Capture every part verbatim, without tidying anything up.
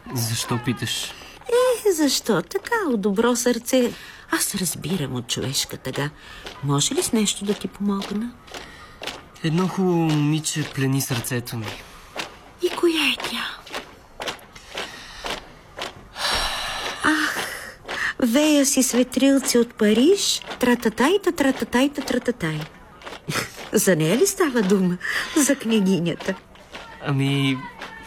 Защо питаш? Е, защо? Така, от добро сърце. Аз разбирам от човешка тъга. Може ли с нещо да ти помогна? Едно хубаво момиче плени сърцето ми. И коя е тя? Ах, вея си светрилци от Париж, трататайта, трататайта, трататай. За нея ли става дума? За княгинята? Ами...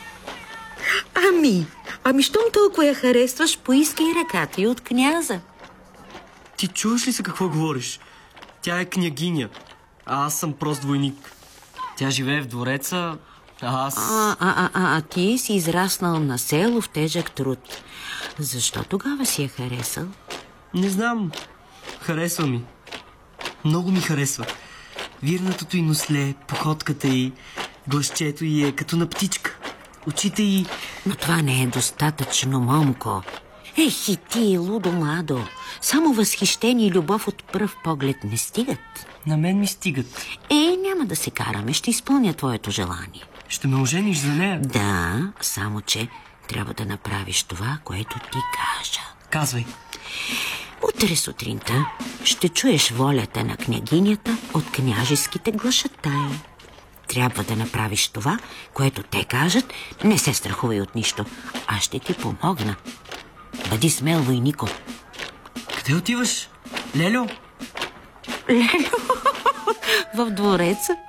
Ами, ами щом толкова я харесваш, поискай ръката и от княза. Ти чуваш ли се какво говориш? Тя е княгиня, а аз съм прост войник. Тя живее в двореца, а аз... А, а, а, а, а ти си израснал на село в тежък труд. Защо тогава си я харесал? Не знам. Харесва ми. Много ми харесва. Вирнатото й носле, походката й, гласчето й е като на птичка. Очите й... Но това не е достатъчно, момко. Ех и ти, лудо младо. Само възхищение и любов от пръв поглед не стигат. На мен ми стигат. Е, няма да се караме, ще изпълня твоето желание. Ще ме ожениш за нея? Да, само че трябва да направиш това, което ти кажа. Казвай. Утре сутринта ще чуеш волята на княгинята от княжеските глашатаи. Трябва да направиш това, което те кажат. Не се страхувай от нищо. Аз ще ти помогна. Бъди смел, войнико. Къде отиваш? Лелю? Лелю? В двореца.